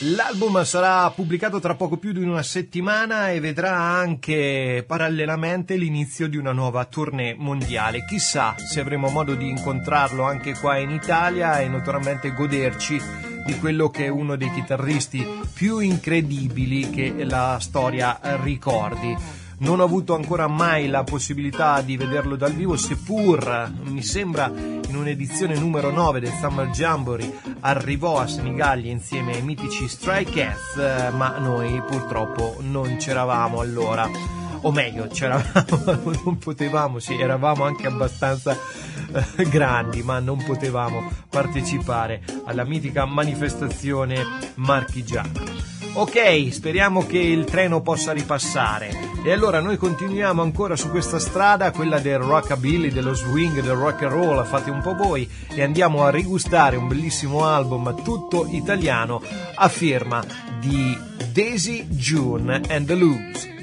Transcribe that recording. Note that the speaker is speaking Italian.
L'album sarà pubblicato tra poco più di una settimana e vedrà anche parallelamente l'inizio di una nuova tournée mondiale. Chissà se avremo modo di incontrarlo anche qua in Italia e naturalmente goderci di quello che è uno dei chitarristi più incredibili che la storia ricordi. Non ho avuto ancora mai la possibilità di vederlo dal vivo, seppur mi sembra in un'edizione numero 9 del Summer Jamboree arrivò a Senigallia insieme ai mitici Stray Cats, ma noi purtroppo non c'eravamo allora, o meglio c'eravamo, non potevamo, sì, eravamo anche abbastanza grandi, ma non potevamo partecipare alla mitica manifestazione marchigiana. Ok, speriamo che il treno possa ripassare. E allora noi continuiamo ancora su questa strada, quella del rockabilly, dello swing, del rock and roll, fate un po' voi, e andiamo a rigustare un bellissimo album tutto italiano a firma di Daisy June and the Loose.